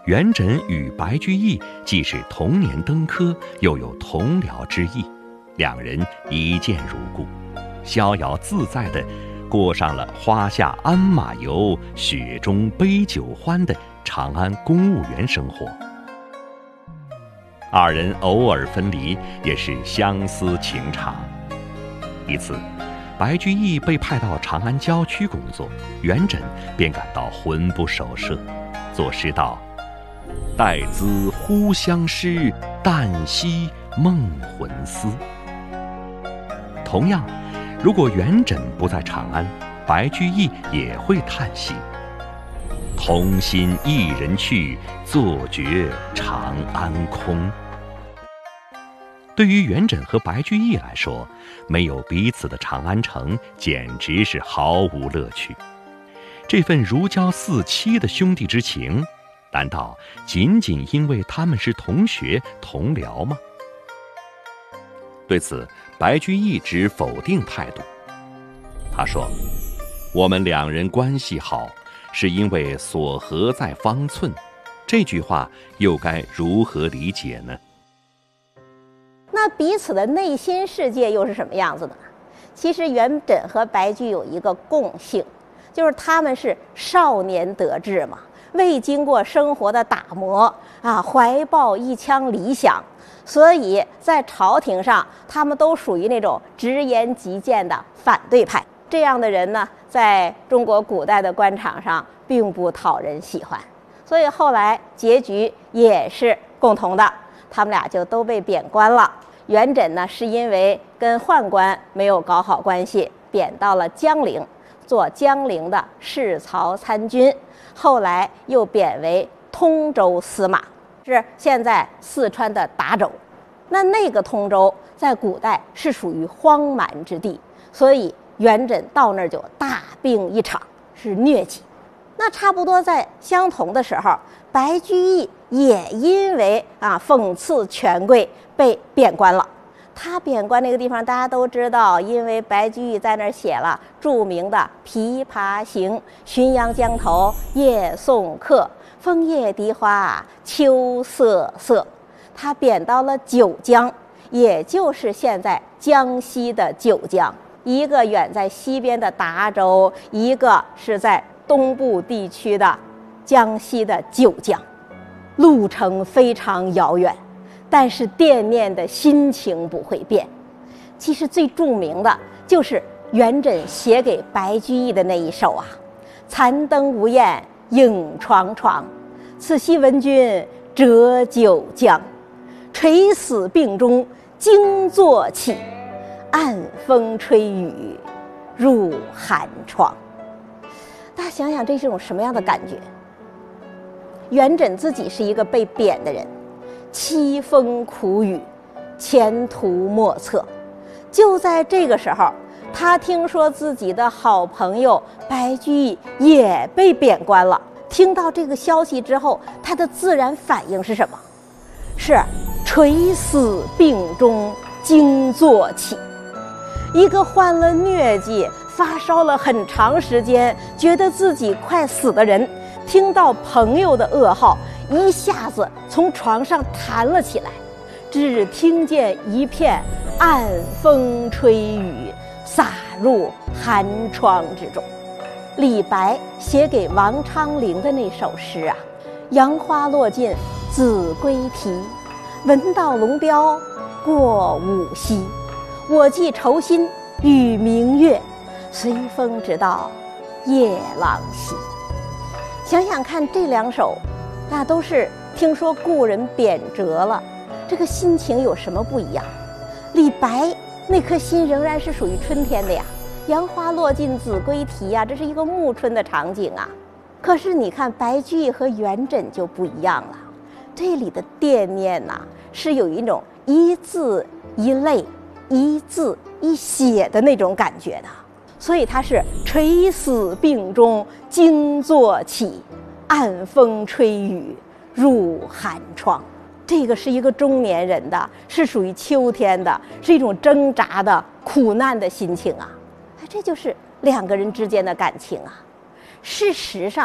元稹与白居易既是同年登科，又有同僚之意，两人一见如故，逍遥自在地过上了花下鞍马游，雪中杯酒欢的长安公务员生活。二人偶尔分离，也是相思情长。一次，白居易被派到长安郊区工作，元稹便感到魂不守舍，作诗道：待兹忽相识，旦夕梦魂思。同样，如果元稹不在长安，白居易也会叹息：同心一人去，坐觉长安空。对于元稹和白居易来说，没有彼此的长安城简直是毫无乐趣。这份如胶似漆的兄弟之情，难道仅仅因为他们是同学同僚吗？对此，白居易持否定态度。他说：我们两人关系好，是因为所合在方寸。这句话又该如何理解呢？ 那彼此的内心世界又是什么样子的？其实元稹和白居易有一个共性，就是他们是少年得志嘛，未经过生活的打磨啊，怀抱一腔理想，所以在朝廷上他们都属于那种直言极谏的反对派。这样的人呢，在中国古代的官场上并不讨人喜欢，所以后来结局也是共同的，他们俩就都被贬官了。元稹呢，是因为跟宦官没有搞好关系，贬到了江陵，做江陵的侍曹参军，后来又贬为通州司马，是现在四川的达州。那个通州在古代是属于荒蛮之地，所以元稹到那儿就大病一场，是疟疾。那差不多在相同的时候，白居易也因为讽刺权贵被贬官了。他贬官那个地方大家都知道，因为白居易在那儿写了著名的《琵琶行》：浔阳江头夜送客，枫叶荻花秋瑟瑟。他贬到了九江，也就是现在江西的九江，一个远在西边的达州，一个是在东部地区的江西的九江，路程非常遥远，但是惦念的心情不会变。其实最著名的就是元稹写给白居易的那一首残灯无厌影幢幢，此夕闻君折九江。垂死病中惊坐起，暗风吹雨入寒窗。大家想想，这是种什么样的感觉？元稹自己是一个被贬的人，凄风苦雨，前途莫测。就在这个时候，他听说自己的好朋友白居易也被贬官了。听到这个消息之后，他的自然反应是什么？是垂死病中惊坐起。一个患了疟疾、发烧了很长时间，觉得自己快死的人，听到朋友的噩耗，一下子从床上弹了起来，只听见一片暗风吹雨，洒入寒窗之中。李白写给王昌龄的那首诗杨花落尽子规啼，闻道龙标过五溪。我寄愁心与明月，随风直到夜郎西。想想看，这两首那都是听说故人贬谪了，这个心情有什么不一样？李白那颗心仍然是属于春天的杨花落尽子规啼这是一个暮春的场景可是你看白居易和元稹就不一样了，这里的惦念是有一种一字一泪、一字一血的那种感觉的，所以他是垂死病中惊坐起，暗风吹雨入寒窗。这个是一个中年人的，是属于秋天的，是一种挣扎的苦难的心情这就是两个人之间的感情事实上